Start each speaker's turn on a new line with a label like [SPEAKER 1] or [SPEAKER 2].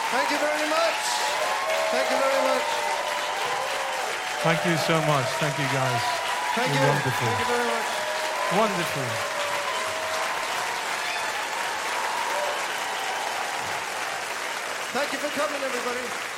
[SPEAKER 1] Thank you very much. Thank you very much.
[SPEAKER 2] Thank you so much. Thank you, guys.
[SPEAKER 1] Thank you.
[SPEAKER 2] You're wonderful.
[SPEAKER 1] Thank you very much.
[SPEAKER 2] Wonderful.
[SPEAKER 1] Thank you for coming, everybody.